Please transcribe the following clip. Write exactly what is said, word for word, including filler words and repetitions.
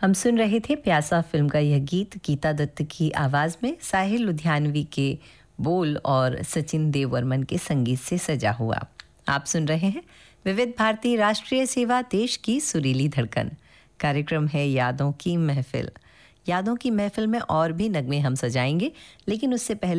हम सुन रहे थे प्यासा फिल्म का यह गीत गीता दत्त की आवाज़ में साहिल लुधियानवी के बोल और सचिन देववर्मन के संगीत से सजा हुआ। आप सुन रहे हैं विविध भारती राष्ट्रीय सेवा, देश की सुरीली धड़कन। कार्यक्रम है यादों की महफिल। यादों की महफिल में और भी नगमे हम सजाएंगे, लेकिन उससे पहले